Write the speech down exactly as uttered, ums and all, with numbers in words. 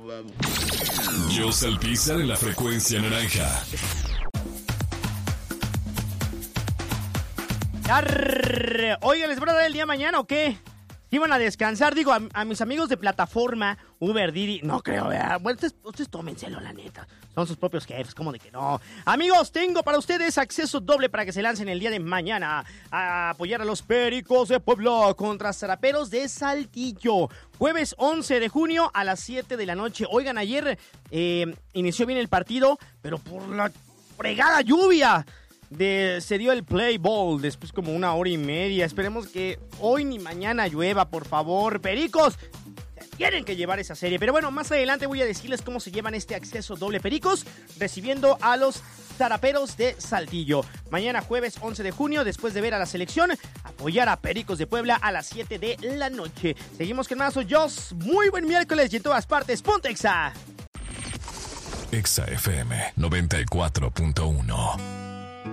Joss Alpizar en la frecuencia naranja. Arr, oigan, ¿les van a dar el día mañana o qué? ¿Iban a descansar? Digo, a, a mis amigos de plataforma, Uber, Didi, no creo, ¿verdad? Bueno, ustedes, ustedes tómenselo, la neta. Son sus propios jefes, ¿cómo de que no? Amigos, tengo para ustedes acceso doble para que se lancen el día de mañana a apoyar a los Pericos de Puebla contra Zaraperos de Saltillo. Jueves once de junio a las siete de la noche. Oigan, ayer eh, inició bien el partido, pero por la fregada lluvia De, se dio el play ball después como una hora y media. Esperemos que hoy ni mañana llueva, por favor. Pericos, tienen que llevar esa serie. Pero bueno, más adelante voy a decirles cómo se llevan este acceso doble. Pericos recibiendo a los Zaraperos de Saltillo. Mañana jueves once de junio, después de ver a la selección, apoyar a Pericos de Puebla a las siete de la noche. Seguimos con más. Soy Joss. Muy buen miércoles y en todas partes. Ponte Exa. Exa F M noventa y cuatro punto uno.